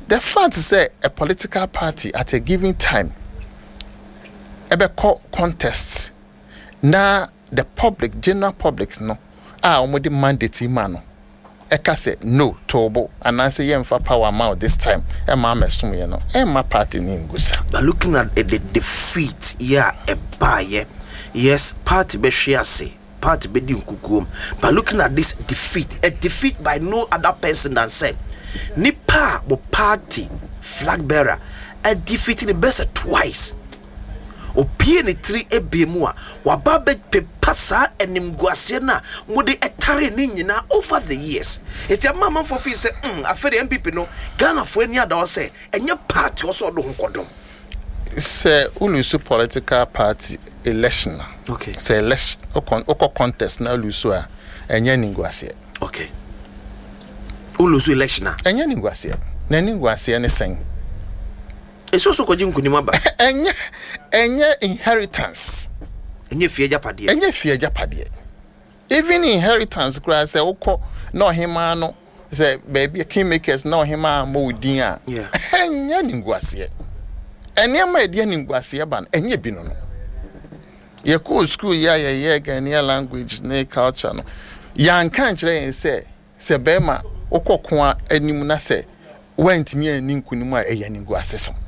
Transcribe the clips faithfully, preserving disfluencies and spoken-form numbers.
The fact is that a political party at a given time ebe call contests na the public, general public no ah omodi mandate man eka say no tobo and I say yemfa power ma this time e ma mesum ye no e ma party ni ngusa. But looking at the, the defeat yeah e baye yes party be hwe party be di nkukuom, but looking at this defeat, a defeat by no other person than said nipa bo party flag bearer a defeat in the best twice. Opie ni three ebemu a wababe pepasa enimguase na mode etare ni nyina over the years. Eti amama for feel say mm afere M P P no Ghana fo ani ada o say enye party oso do nkodom. Say ulusu political party election. Okay. Say election oko contest na ulusu a enye ningwase. Okay. Ulusu election na enye ningwase. Na ningwase ne sen. Eso so kwaji nkunima ba. Enye enye inheritance. Enye fie japade. Enye fie japade. Even inheritance kura say ukọ no hima no say baby kingmakers no hima mo din a. Yeah. Enye ningwase. Enye ma edi ningwase ba enye bi no no. Ye ko school ya ye ye Ghanaian language na culture no. Ya nka nkyere yen say say be ma ukọ ko anim na say went me ani nkunimu a eya ningwase so.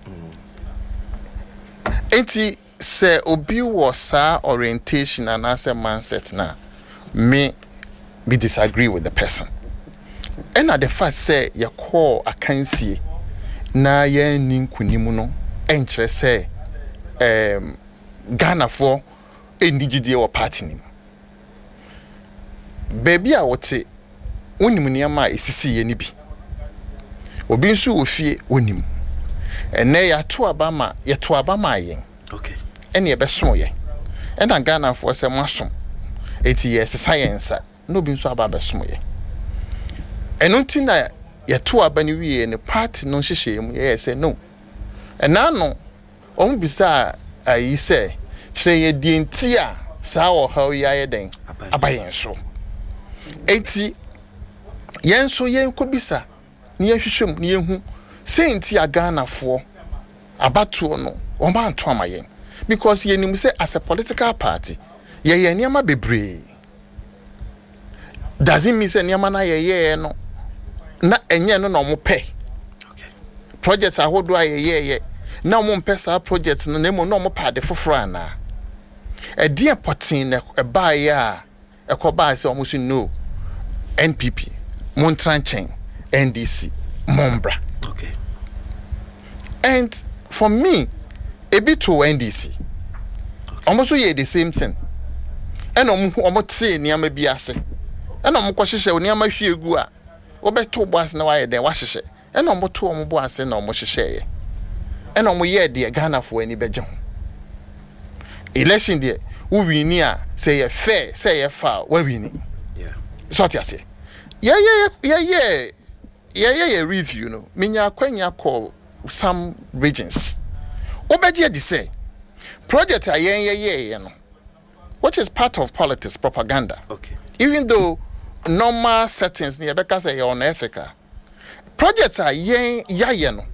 Enti se obi wo sa orientation and as a mindset na me we disagree with the person. And at the first say ya call akansie na ye ninkunimu no enkyere say um Ghana for enigidie wo party nim. Baby a wote wonim niam a esisi ye ni bi. Obi nso ofie wonim. Ene ya to abama ya to abama yen. Okay. Ene ye beso ye. Ena Ghana for se masom. Eti ye science no bi nso aba beso ye. Eno ntina ya to abani wie ne party no hihye mu ye say no. Ena no omu bisa ayi se kire ye die nti a saa wo haw ya ye den abayen so. Eti yen so yen ko bisa ni ye hwehwem ni ye hu senti ya Ghana for abatuo no o ma anto amayen because ye nim say as a political party ye ye niam bebre doesn't mean say niam na ye ye no na enye no no mo pe. Okay. Projects ahodo a ye ye ye na mo mpesa project no na mo no mo pa de foforo ana e die potin na e ba ya e ko ba say o mo no N P P Montranchen N D C Mombra. Okay. And for me, a bit to N D C. Okay. Almost yeah the same thing. And I'm almost saying near maybe I say. And I'm cautious near my few gua. Obe two boys now I there wash it. And I'm two on boys and almost share. And I'm yeah dear Ghana for any bedroom. Election there, who we near say a fair, say a foul, where we need. Yeah. So what you say? Yeah, yeah, yeah, yeah. Yeah, yeah, yeah, review, no. Minya kwenya call some regions. Obeje di say project a yen ye ye ye no. Which is part of politics propaganda. Okay. Even though normal settings near because they are unethical. Projects are yen ya ye no.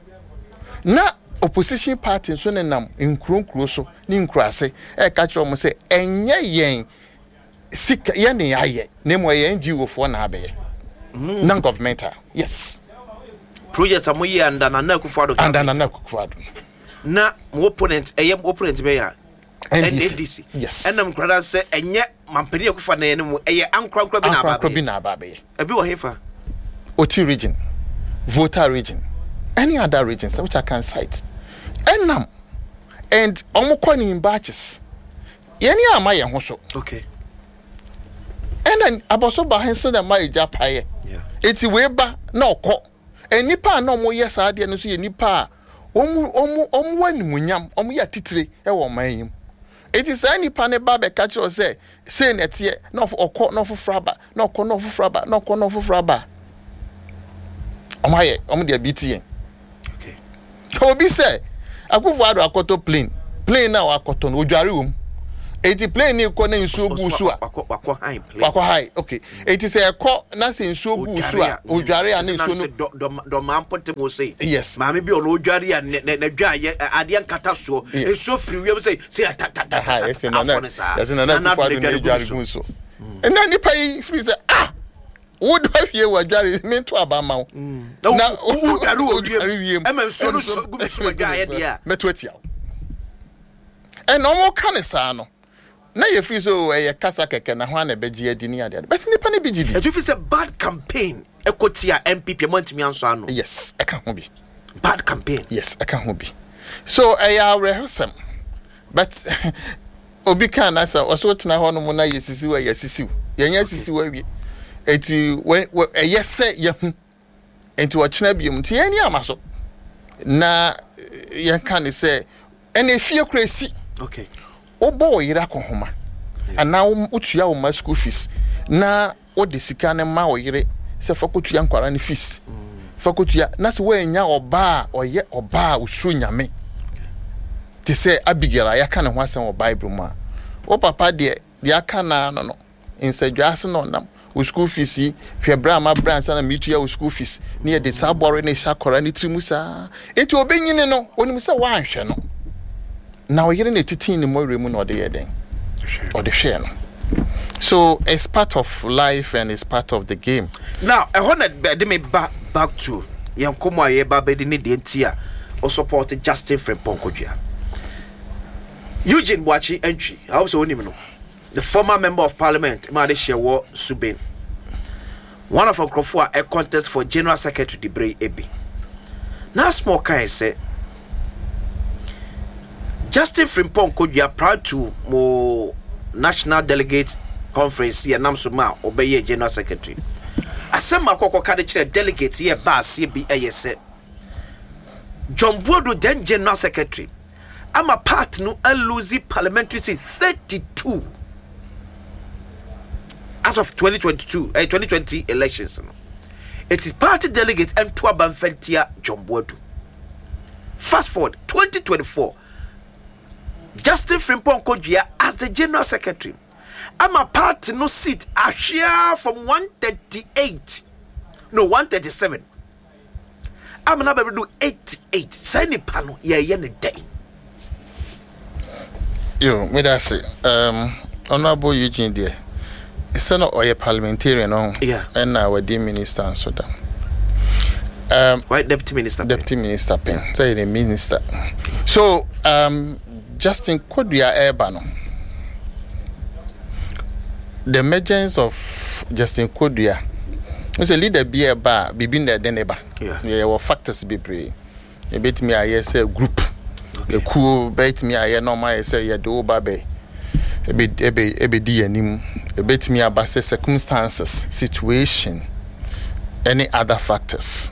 Na opposition parties so nam nkron kro so ni nkrase e ka kire mo say enye yen sika yen ya ye na mo yen N G O for na abe. Mm. Non-governmental, yes. Projects are more and Nana Akufo-Addo. And Nana Akufo-Addo. Na mo opponent, a young opponent be ya. N D C. Yes. And I'm glad say, and yet, Mampedi Akufo-Addo, a young uncle Krabina Baby. A bit of heifer. Oti region, Volta region, any other regions which I can cite. And nam, and Omokoni in batches. Any are my young also. Okay. And then aboso ba henso na ma eja paye. Yeah. Eti we ba na okọ. Enipa na omo yes ade no so ye nipa omu omu omu wanimunyam, omu ya titire e wo manyim. Eti sa nipa ne ba be ka kiro say say na tie na okọ na ofofra ba, na okọ na ofofra ba, na okọ na ofofra ba. Omo aye, omo de abiti. Okay. Obi say Akufo-Addo akoto plane. Plane na akoto no odware wom. eti plane ni ko na nsuo gu so a wako high plane wako high okay eti se ko na se nsuo gu so a odware a na nsuo no do mampote mo say yes maame bi ono odware a na dwa ade nkata so nsuo free we say say ta ta ta ta yes na na na for no odware gu so na nipa yi free say ah would have you were Jerry meant to about mouth. Now, who are you? I'm a son of good idea. Metwetia. And no more canisano. Now, if you so a casaka and a one a begia dinia, but Nippany B G D. If it's a bad campaign, a cotia M P P Montimian. Yes, I can't be. Bad campaign. Yes, I can't be. So I are rehearsal. But Obi can answer or so to Nahonamona, yes, is where yes, is you. Yes, is where we. Eti when yes say ye hu enti wo chena biem ti ani amaso na ye kan say ene fie kresi okay obo yira ko homa ana utua wo ma school fees na o de sika ne ma wo yire se fakotua nkwara ne fees fakotua na se wo anya oba oye oba usu nyame ti se Abigail ya kan ho asem wo Bible mu a o papa de de aka na no no insadwase no nam school fees hwe bra ma bra sana mitu ya school fees ne ye de sabore ne shakora ne trimusa eti obenyine no onim se wa anhwe no na oyire ne titin ne moire mu no de ye den or the share no so it's part of life and it's part of the game now I want to me back back to yankomo aye ba be ne de ntia o support Justin Frimpong Kodua Eugene Boachi entry how so onim no the former member of parliament Madeshewo Suben one of Okrofo a contest for general secretary Debre Ebi now small guy say Justin Frimpong Kodua proud to mo national delegate conference here namsoma obeye general secretary asema kokko ka de kire delegate here bass here bi ayese John Bodo then general secretary ama part no lose parliamentary seat thirty-two as of twenty twenty-two uh, twenty twenty elections no. It is party delegate and to Banfentia John Bodo. Fast forward twenty twenty-four Justin Frimpong Kodua as the general secretary. I'm a party no seat a share from one thirty-eight no one thirty-seven. I'm not able to do eighty-eight. Sign a panel yeah yeah day. Yo, me that's it. Um Honorable Eugene there. It's not a parliamentarian, no. Yeah. And now we're the minister and so down. Um, White deputy minister. Deputy minister, pen. Yeah. Say the minister. So, um, Justin Kodua Ebano. The emergence of Justin Kodua was a leader be a bar, be been there then eba. Yeah. There were factors be pray. A bit me I say group. The cool bait me I normal say ya do babe. A bit a bit a bit dianim. A bit me about circumstances, situation, any other factors.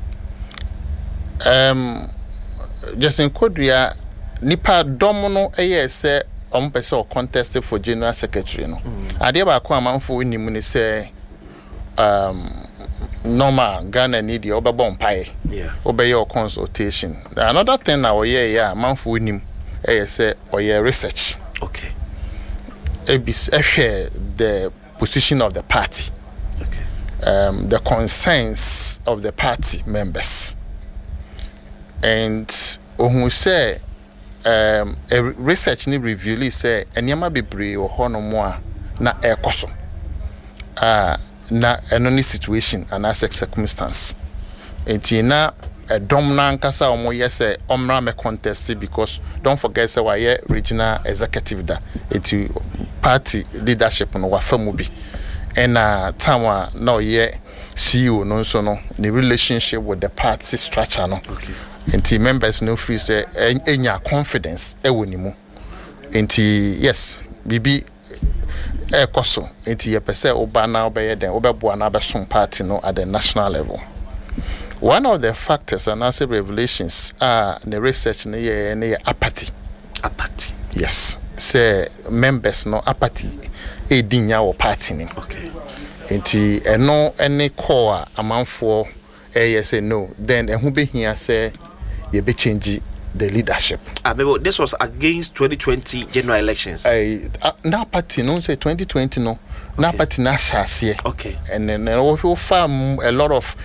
Um, Justin Kodua nipa domono eye say on person contested for general secretary no. Ade ba ko amanfo nimu ni say um normal Ghana need the obebon pie. Yeah. Obey your consultation. Another thing na oye ya amanfo nimu eye say oye research. Okay. Ebis share the position of the party. Okay. Um the concerns of the party members. And who say um a research ni review say enema bebre o hono mo a na ekoso ah na any situation and as circumstance enti na a dominant kasa omo yese omra me contest because don't forget say why regional executive da enti party leadership no wa famu bi and uh time na ye C E O no so no the relationship with the party structure no. Okay. Enti members no free say enya confidence e woni mu enti yes bibi e koso enti ye pese oba na obeye den obebo na besom party no at the national level. One of the factors and answer revelations are the research na ye na ye apathy apathy yes say members no apathy e dinya wo party ni. Okay. Enti eno any core amanfo eh say no then ehun be hia say ye be change the leadership. Ah, maybe this was against twenty twenty general elections. Uh, uh, that party, no, say twenty twenty, no. Okay. That party, na shasiye. Okay. And then uh, we found a lot of